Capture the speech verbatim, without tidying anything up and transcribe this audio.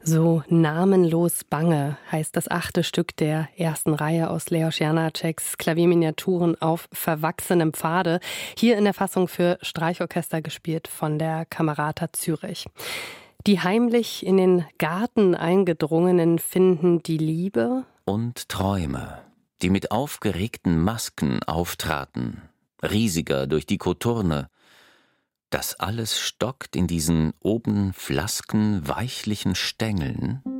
So namenlos bange heißt das achte Stück der ersten Reihe aus Leos Janáčeks Klavierminiaturen auf verwachsenem Pfade, hier in der Fassung für Streichorchester gespielt von der Camerata Zürich. Die heimlich in den Garten eingedrungenen finden die Liebe und Träume, die mit aufgeregten Masken auftraten, riesiger durch die Koturne. Das alles stockt in diesen oben flasken, weichlichen Stängeln,